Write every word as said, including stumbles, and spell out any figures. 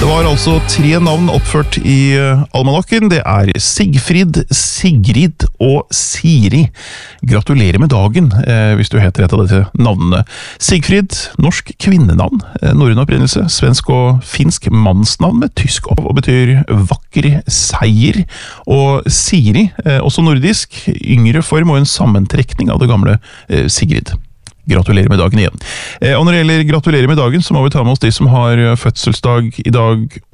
Det var altså tre navn oppført i almanakken. Det er Sigfrid, Sigrid og Siri. Gratulerer med dagen, eh, hvis du heter et av disse navnene. Sigfrid, norsk kvinnenavn, eh, norrøn opprinnelse, svensk og finsk mannsnavn med tysk opp, og betyr vakker seier. Og Siri, eh, også nordisk, yngre form og en sammentrekning av det gamle eh, Sigrid. Gratulerer med dagen igjen. Eh, og når det gjelder gratulerer med dagen, så må vi ta med oss de som har fødselsdag i dag